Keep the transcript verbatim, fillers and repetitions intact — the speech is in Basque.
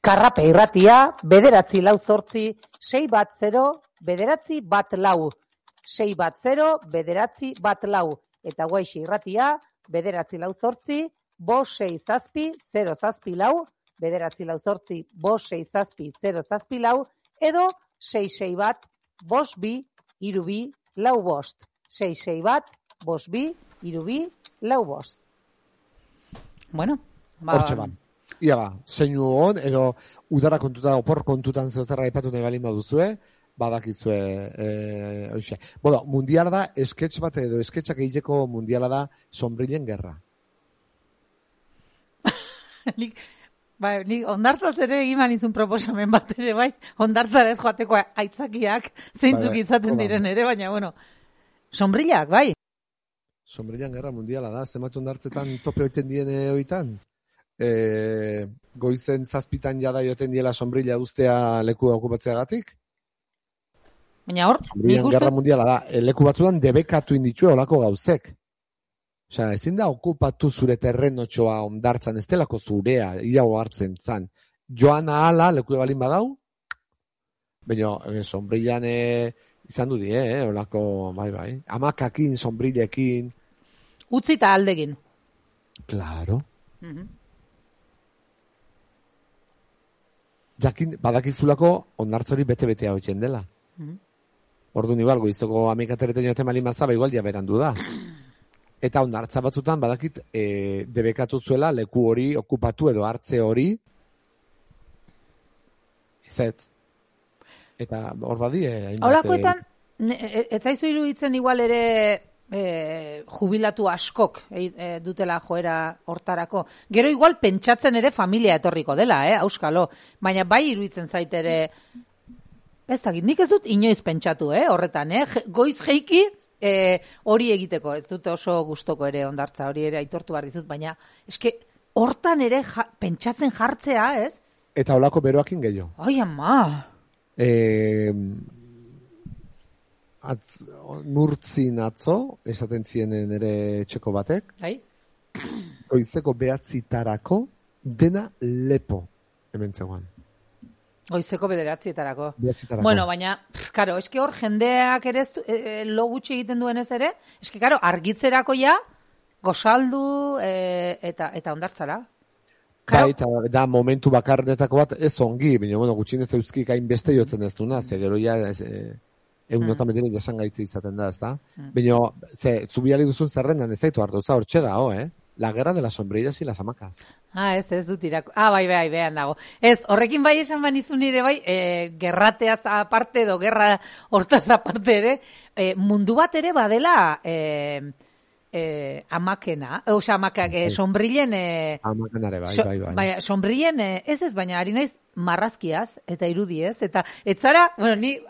Eskarrape irratia, bederatzi lau zortzi, sei bat zero, bederatzi bat lau. Sei bat zero, bederatzi bat lau. Eta Guaixi irratia, bederatzi lau zortzi, bos sei zazpi, zero zazpi lau, bederatzi lau zortzi, bos sei zazpi, zero zazpi lau, edo sei sei bat, bos bi, hiru bi, lau bost. Sei sei bat, bos bi, hiru bi, lau bost. Bueno, ba... Hortxe ba. Ia ba, zeinu hon, edo udara kontuta, opor kontutan zehozerra aipatu nahi balin baduzue, badakizue, eh, oixe. Bueno, mundiala da, esketx bat edo esketxak egiteko mundiala da Sonbrillen gerra. nik, bai, nik ondartzaz ere egin manizun proposamen bat ere, bai, ondartzara ez joateko aitzakiak zeintzuk bai, izaten bai, diren ere, baina, bueno, Sonbrillak, bai. Sonbrillen gerra mundiala da, zenbat ondartzetan tope oiten diene oitan. E, goizen zazpitan jada joten diela Sonbrilla ustea leku okupatzeagatik. Baina hor, nik uste... Gerra mundiala da, leku batzudan debekatu inditue olako gauzek. Osea, ezin da okupatu zure terrenotxoa ondartzan, ez delako zurea, iago hartzen zan. Joan ahala, leku balin badau, baina e, Sonbrillan e, izan du die, eh, olako, bai, bai. Amakakin, Sonbrillekin. Utzita aldegin. Claro. Mhm. Jakin, badakizulako ondartzori bete-betea hotzen dela. Mm-hmm. Orduan igual, goizoko amikatereten joten malin mazaba, igual ja berandu da. Eta ondartza batzutan, badakit, e, debekatu zuela leku hori, okupatu edo hartze hori, ez. Eta hor badi, eh, Holakoetan, ez zaizu iruditzen igual ere e, jubilatu askok e, e, dutela joera hortarako. Gero igual pentsatzen ere familia etorriko dela, eh, auskalo. Baina bai iruditzen zait ere, ez dakit, nik ez dut inoiz pentsatu, eh, horretan, eh, goiz jeiki e, hori egiteko, ez dut oso gustoko ere ondartza, hori ere aitortu behar dizut, baina eske hortan ere ja, pentsatzen jartzea, ez? Eta holako beroakin gehiago. Ai, ama! Eh... Atz, nurtzin atzo, esaten zienen ere txeko batek. Hai? Goizeko behatzitarako dena lepo hemen zegoen. Goizeko bederatzitarako. Behatzitarako. Bueno, baina, karo, eske hor jendeak ere ez, e, lo gutxi egiten duen ez ere, eske karo, argitzerako ja, gozaldu e, eta, eta ondartzara. Bai, eta da momentu bakarretako bat ez ongi, baina bueno, gutxinez euskik hain beste jotzen ez duna, ze gero ja... Ez, e, egun mm. notametiren jasangaitzi izaten da, ezta? Mm. Baina, ze, zubiali duzun zerrendan ez zaitu hartu, za, hortxe da, oh, eh? La guerra de las sombrillas y las hamacas. Ah, ez, ez dut irako. Ah, bai, bai, behan dago. Ez, horrekin bai esan banizun ere, bai, e, gerrateaz aparte edo gerra hortaz aparte ere, e, mundu bat ere badela e, e, amakena, osea, amakak, e, sombrillen... E, Amakenare, bai, so, bai, bai. Baina, sombrillen, e, ez ez, baina ari naiz marrazkiaz, eta irudiez, eta etzara, bueno, ni...